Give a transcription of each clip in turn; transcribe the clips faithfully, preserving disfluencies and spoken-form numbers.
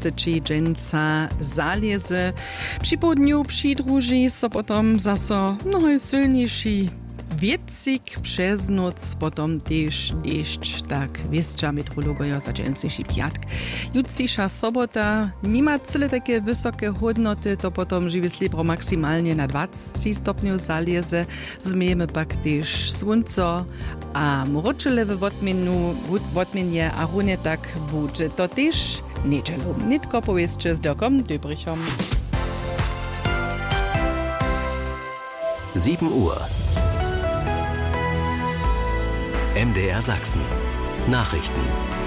dwadzeci dżęca zaliezy. Przy południu przydruży so potom zaso mnoho silniejszy wiecik przez noc, potom też deszcz, tak wieszcza meteorologoja za dżęcejszy piatk. Jutrzejsza sobota nie ma cyle takie wysokie hodnoty, to potom żywy slibro maksymalnie na dwadzieścia stopniów zaliezy. Zmejemy pak też słońce, a mroczele w odmienie, a runie tak będzie. To też niedzielu. Nitko powiedzcie z dokom Döbrichom. sieben Uhr. M D R Sachsen. Nachrichten.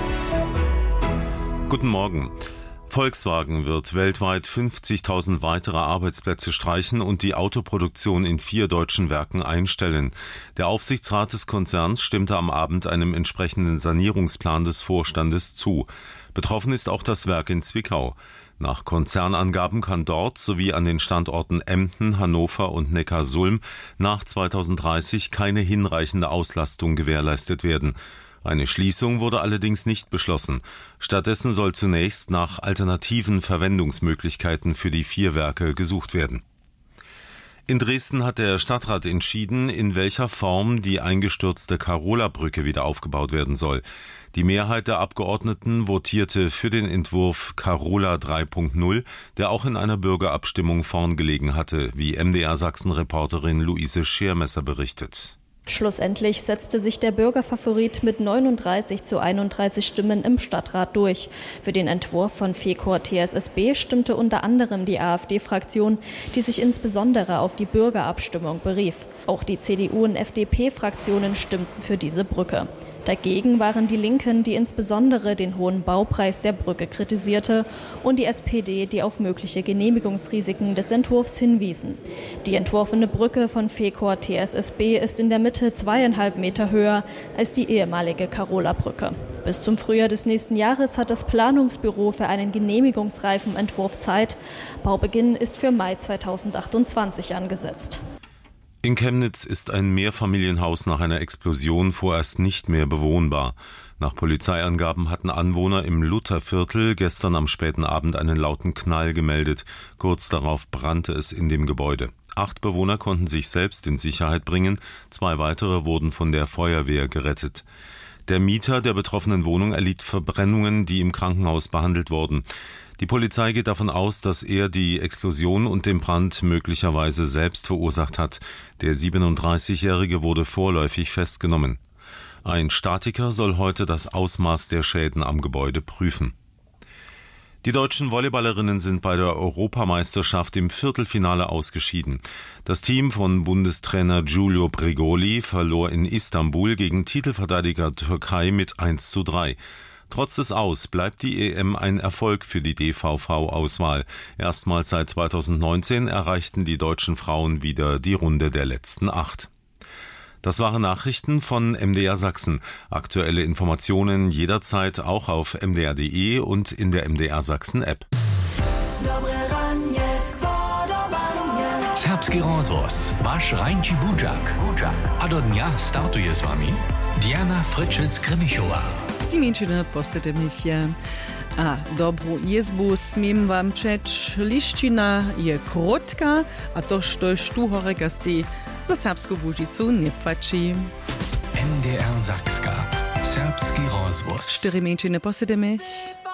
Guten Morgen. Volkswagen wird weltweit fünfzigtausend weitere Arbeitsplätze streichen und die Autoproduktion in vier deutschen Werken einstellen. Der Aufsichtsrat des Konzerns stimmte am Abend einem entsprechenden Sanierungsplan des Vorstandes zu. Betroffen ist auch das Werk in Zwickau. Nach Konzernangaben kann dort sowie an den Standorten Emden, Hannover und Neckarsulm nach zweitausenddreißig keine hinreichende Auslastung gewährleistet werden. Eine Schließung wurde allerdings nicht beschlossen. Stattdessen soll zunächst nach alternativen Verwendungsmöglichkeiten für die vier Werke gesucht werden. In Dresden hat der Stadtrat entschieden, in welcher Form die eingestürzte Karola-Brücke wieder aufgebaut werden soll. Die Mehrheit der Abgeordneten votierte für den Entwurf Karola drei punkt null, der auch in einer Bürgerabstimmung vorn gelegen hatte, wie M D R Sachsen-Reporterin Luise Schermesser berichtet. Schlussendlich setzte sich der Bürgerfavorit mit neununddreißig zu einunddreißig Stimmen im Stadtrat durch. Für den Entwurf von Fekor T S S B stimmte unter anderem die AfD-Fraktion, die sich insbesondere auf die Bürgerabstimmung berief. Auch die C D U- und F D P-Fraktionen stimmten für diese Brücke. Dagegen waren die Linken, die insbesondere den hohen Baupreis der Brücke kritisierte, und die S P D, die auf mögliche Genehmigungsrisiken des Entwurfs hinwiesen. Die entworfene Brücke von Fekor T S S B ist in der Mitte zweieinhalb Meter höher als die ehemalige Karola-Brücke. Bis zum Frühjahr des nächsten Jahres hat das Planungsbüro für einen genehmigungsreifen Entwurf Zeit. Baubeginn ist für Mai zweitausendachtundzwanzig angesetzt. In Chemnitz ist ein Mehrfamilienhaus nach einer Explosion vorerst nicht mehr bewohnbar. Nach Polizeiangaben hatten Anwohner im Lutherviertel gestern am späten Abend einen lauten Knall gemeldet. Kurz darauf brannte es in dem Gebäude. Acht Bewohner konnten sich selbst in Sicherheit bringen, zwei weitere wurden von der Feuerwehr gerettet. Der Mieter der betroffenen Wohnung erlitt Verbrennungen, die im Krankenhaus behandelt wurden. Die Polizei geht davon aus, dass er die Explosion und den Brand möglicherweise selbst verursacht hat. Der siebenunddreißigjährige wurde vorläufig festgenommen. Ein Statiker soll heute das Ausmaß der Schäden am Gebäude prüfen. Die deutschen Volleyballerinnen sind bei der Europameisterschaft im Viertelfinale ausgeschieden. Das Team von Bundestrainer Giulio Bregoli verlor in Istanbul gegen Titelverteidiger Türkei mit eins zu drei. Trotz des Aus bleibt die E M ein Erfolg für die D V V-Auswahl. Erstmals seit zweitausendneunzehn erreichten die deutschen Frauen wieder die Runde der letzten acht. Das waren Nachrichten von M D R Sachsen. Aktuelle Informationen jederzeit auch auf m d r punkt d e und in der M D R Sachsen App. Serbski rozvoz, vaš Rajnči Budžak. A do dňa startuje s vami Diana Frčec-Kremichova. Siemięciny posedy michie. A dobrú jezbu smiem vám čeč. Liščina je krotka, a to, što je tu hore gasti, za serbsku Łužicu nepłaci. M D R Sakska. Serbski rozvoz. Čtyři mięciny posedy mich.